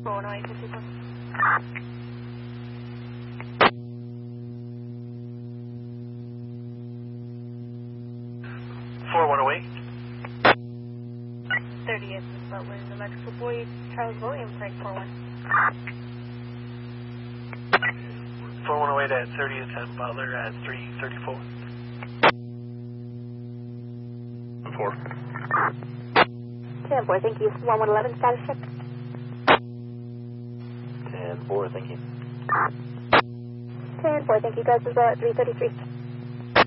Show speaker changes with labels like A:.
A: 4108.
B: 30th Butler, New Mexico Boy, Charles William, Frank 41.
A: 4108 at 30th and Butler at 334.
C: 4.
B: 10-4, thank you. 1111, status check.
C: 10-4, thank you.
B: 10-4, thank you guys, as well at 333.